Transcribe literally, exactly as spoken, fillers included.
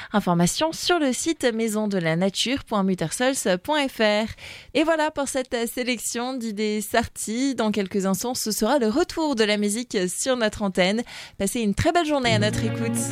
Information sur le site maison de la nature point muttersols point f r. Et voilà pour cette sélection d'idées sorties. Dans quelques instants, ce sera le retour de la musique sur notre antenne. Passez une très belle journée à notre écoute.